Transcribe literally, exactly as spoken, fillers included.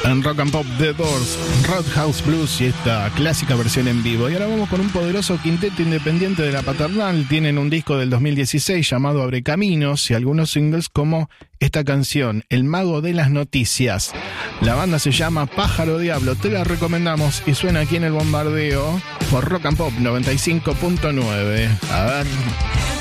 En Rock and Pop, The Doors, Roadhouse Blues y esta clásica versión en vivo. Y ahora vamos con un poderoso quinteto independiente de la Paternal. Tienen un disco del dos mil dieciséis llamado Abre Caminos y algunos singles como esta canción, El Mago de las Noticias. La banda se llama Pájaro Diablo, te la recomendamos y suena aquí en El Bombardeo por Rock and Pop noventa y cinco punto nueve. A ver...